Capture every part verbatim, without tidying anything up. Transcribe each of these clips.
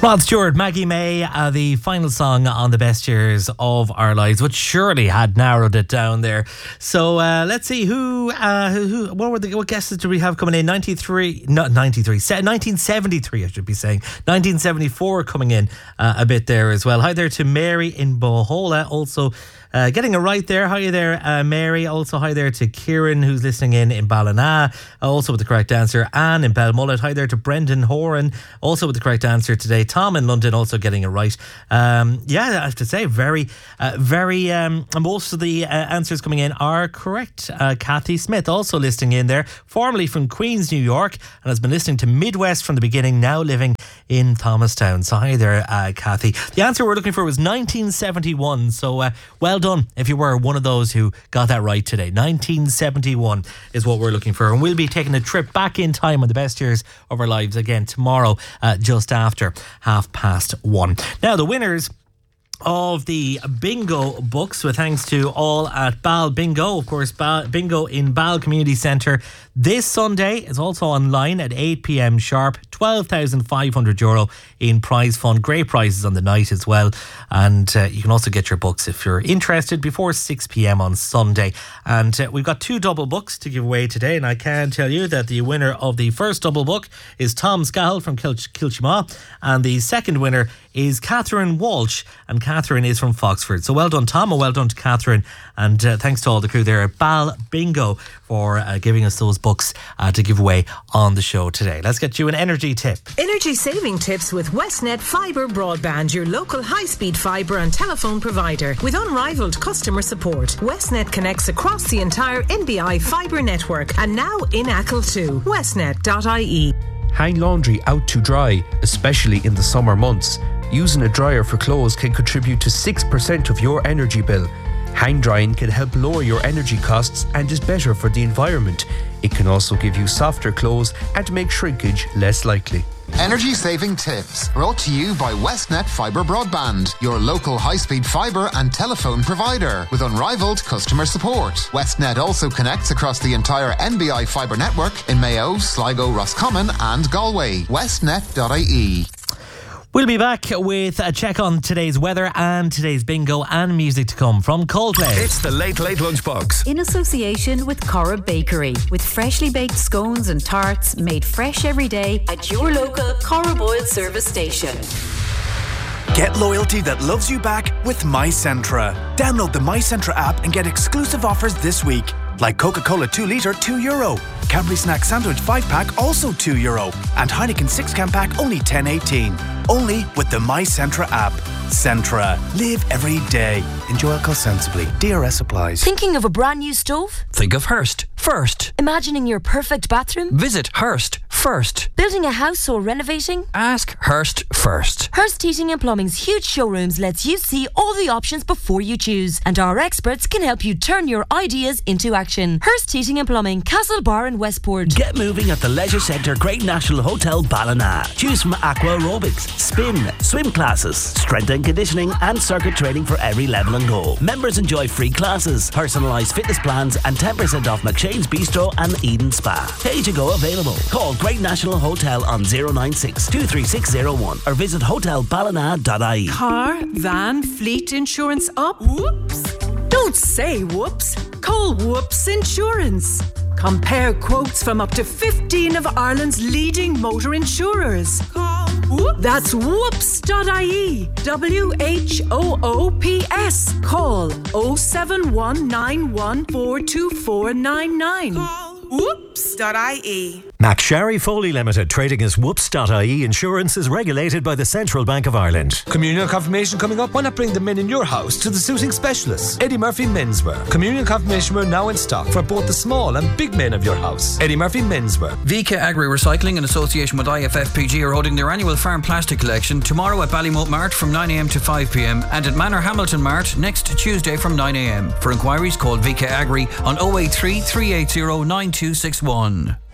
Rod Stewart, Maggie May, uh, the final song on the best years of our lives, which surely had narrowed it down there. So uh, let's see who, uh, who, who, what were the what guesses did we have coming in? ninety-three, not ninety-three, nineteen seventy-three, I should be saying. nineteen seventy-four coming in uh, a bit there as well. Hi there to Mary in Bohola, also. Uh, getting it right there. Hi there, uh, Mary. Also, hi there to Kieran, who's listening in in Ballina. Also with the correct answer. Anne in Belmullet. Hi there to Brendan Horan. Also with the correct answer today. Tom in London also getting it right. Um, yeah, I have to say, very, uh, very, um, most of the uh, answers coming in are correct. Uh, Kathy Smith also listening in there, formerly from Queens, New York, and has been listening to Midwest from the beginning, now living in Thomastown. So hi there, uh, Kathy. The answer we're looking for was nineteen seventy-one. So uh, well done if you were one of those who got that right today. nineteen seventy-one is what we're looking for, and we'll be taking a trip back in time on the best years of our lives again tomorrow, uh, just after half past one. Now the winners of the bingo books, with thanks to all at Bal Bingo, of course, Bal Bingo in Bal Community Centre this Sunday. Is also online at eight p.m. sharp. twelve thousand five hundred euro in prize fund. Great prizes on the night as well, and uh, you can also get your books if you're interested before six p.m. on Sunday. And uh, we've got two double books to give away today, and I can tell you that the winner of the first double book is Tom Scahill from Kil- Kilchima, and the second winner is Catherine Walsh, and Catherine is from Foxford. So well done, Tom, and well done to Catherine, and uh, thanks to all the crew there at Bal Bingo for uh, giving us those books uh, to give away on the show today. Let's get you an energy tip. Energy saving tips with Westnet Fibre Broadband, your local high-speed fibre and telephone provider. With unrivaled customer support, Westnet connects across the entire N B I fibre network, and now in Achill too. westnet dot I E. Hang laundry out to dry, especially in the summer months. Using a dryer for clothes can contribute to six percent of your energy bill. Hang drying can help lower your energy costs and is better for the environment. It can also give you softer clothes and make shrinkage less likely. Energy saving tips brought to you by Westnet Fibre Broadband, your local high-speed fibre and telephone provider with unrivaled customer support. Westnet also connects across the entire N B I fibre network in Mayo, Sligo, Roscommon and Galway. westnet dot I E. We'll be back with a check on today's weather and today's bingo and music to come from Coldplay. It's the Late Late Lunchbox. In association with Cora Bakery, with freshly baked scones and tarts made fresh every day at your local Cora Boyle service station. Get loyalty that loves you back with MyCentra. Download the MyCentra app and get exclusive offers this week. Like Coca-Cola two litre, two euro. Cadbury Snack Sandwich five pack, also two euro. And Heineken six can pack, only ten eighteen. Only with the MyCentra app. Centra. Live every day. Enjoy alcohol sensibly. D R S applies. Thinking of a brand new stove? Think of Hearst first. Imagining your perfect bathroom? Visit Hearst first. Building a house or renovating? Ask Hearst first. Hearst Heating and Plumbing's huge showrooms lets you see all the options before you choose, and our experts can help you turn your ideas into action. Hearst Heating and Plumbing, Castlebar and Westport. Get moving at the Leisure Centre Great National Hotel Ballina. Choose from aqua aerobics, spin, swim classes, strength and conditioning and circuit training for every level and goal. Members enjoy free classes, personalised fitness plans and ten percent off McShane's Bistro and Eden Spa. Pay to go available. Call Great National Hotel on zero nine six, two three six zero one or visit hotel ballina dot I E. Car, van, fleet insurance up? Whoops! Don't say whoops. Call Whoops Insurance. Compare quotes from up to fifteen of Ireland's leading motor insurers. Call Whoops. That's whoops dot I E. W H O O P S. Call oh seven one nine one four two four nine nine. Call whoops dot I E. McSharry Foley Limited, trading as whoops dot I E Insurance, is regulated by the Central Bank of Ireland. Communion confirmation coming up. Why not bring the men in your house to the suiting specialists? Eddie Murphy Menswear. Communion confirmation wear now in stock for both the small and big men of your house. Eddie Murphy Menswear. V K Agri Recycling in association with I F F P G are holding their annual farm plastic collection tomorrow at Ballymote Mart from nine a.m. to five p.m. and at Manor Hamilton Mart next Tuesday from nine a.m. For inquiries, call V K Agri on oh eight three, three eight zero, nine two six one.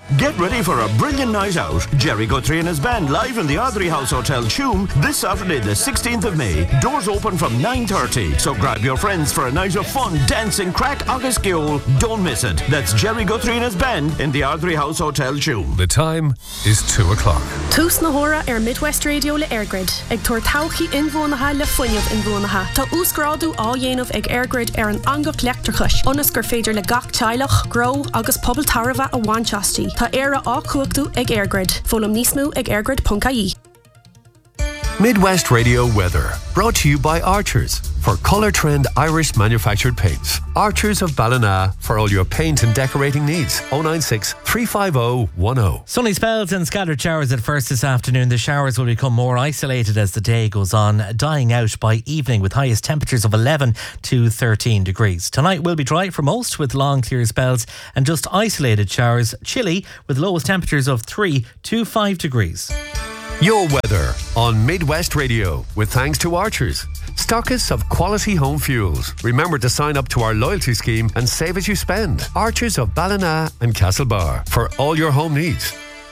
Get ready for a brilliant night out. Jerry Guthrie and his band live in the Ardrey House Hotel, Tuam, this Saturday the sixteenth of May. Doors open from nine thirty, so grab your friends for a night of fun, dancing, crack, agus giol. Don't miss it. That's Jerry Guthrie and his band in the Ardrey House Hotel, Tuam. The time is two o'clock. Tús na hora ar Midwest Radio le Airgrid. Ag tuair tauchaí inbhuanaithe le foiineamh inbhuanaithe. Tá úscráidú á dhéanamh ag Airgrid ar an angach leachtarchais. Ionas gur féidir le gach teilech, grow agus pobl tarbha a bhainteastí. Tá éire á cuachtú ag Airgrid. Fólam níos mó ag airgrid dot I E. Midwest Radio weather, brought to you by Archers for Colour Trend Irish manufactured paints. Archers of Ballina for all your paint and decorating needs. oh nine six, three five oh, one oh. Sunny spells and scattered showers at first this afternoon. The showers will become more isolated as the day goes on, dying out by evening with highest temperatures of eleven to thirteen degrees. Tonight will be dry for most with long clear spells and just isolated showers. Chilly with lowest temperatures of three to five degrees. Your weather on Midwest Radio with thanks to Archers, stockists of quality home fuels. Remember to sign up to our loyalty scheme and save as you spend. Archers of Ballina and Castlebar for all your home needs.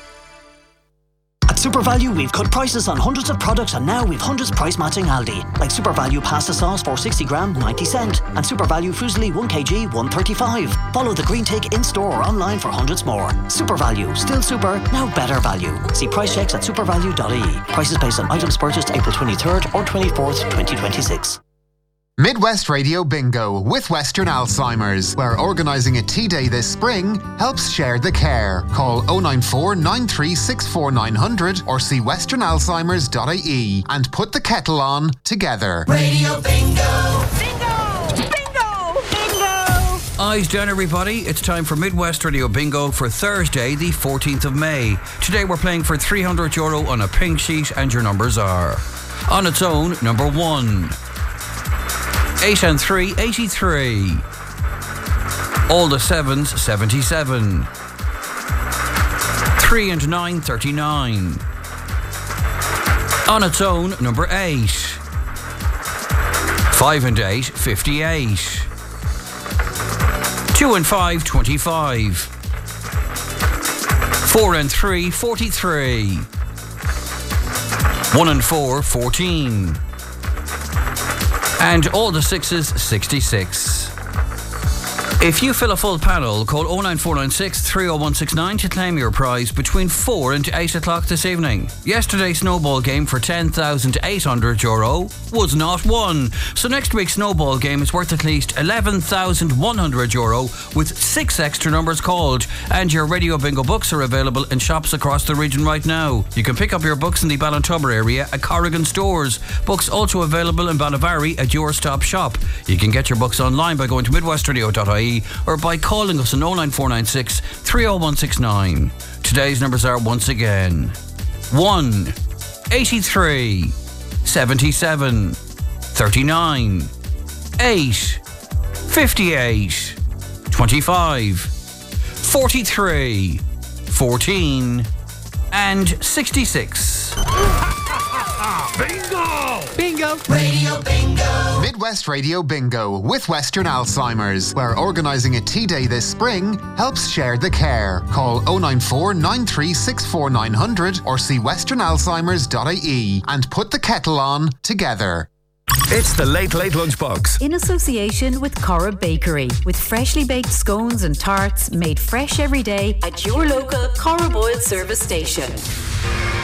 At SuperValue, we've cut prices on hundreds of products, and now we've hundreds price matching Aldi. Like SuperValue pasta sauce for sixty gram, ninety cent, and SuperValue fusilli one kilogram, one thirty-five. Follow the green tick in store or online for hundreds more. SuperValue, still super, now better value. See price checks at supervalue dot I E. Prices based on items purchased April twenty-third or twenty-fourth, twenty twenty-six. Midwest Radio Bingo with Western Alzheimer's, where organising a tea day this spring helps share the care. Call oh nine four, nine three six four, nine hundred or see western alzheimers dot I E and put the kettle on together. Radio Bingo! Bingo! Bingo! Bingo! Eyes down, everybody. It's time for Midwest Radio Bingo for Thursday, the fourteenth of May. Today we're playing for three hundred euro on a pink sheet, and your numbers are: on its own, number one. eight and three, eighty-three. All the sevens, seventy-seven. three and nine, thirty-nine. On its own, number eight. five and eight, fifty-eight. two and five, twenty-five. four and three, forty-three. one and four, fourteen. And all the sixes, sixty-six. If you fill a full panel, call oh nine four nine six, three oh one six nine to claim your prize between four and eight o'clock this evening. Yesterday's snowball game for ten thousand eight hundred euro was not won. So next week's snowball game is worth at least eleven thousand one hundred euro with six extra numbers called. And your Radio Bingo books are available in shops across the region right now. You can pick up your books in the Ballintubber area at Corrigan stores. Books also available in Ballyvarry at your stop shop. You can get your books online by going to midwest radio dot I E or by calling us on oh nine four nine six, three oh one six nine. Today's numbers are once again one, eighty-three, seventy-seven, thirty-nine, eight, fifty-eight, twenty-five, forty-three, fourteen, and sixty-six. Bingo! Bingo! Radio Bingo! Midwest Radio Bingo with Western Alzheimer's, where organising a tea day this spring helps share the care. Call oh nine four, nine three six four, nine hundred or see western alzheimers dot I E and put the kettle on together. It's the Late Late Lunchbox. In association with Cora Bakery, with freshly baked scones and tarts made fresh every day at your local Cora Boyle service station.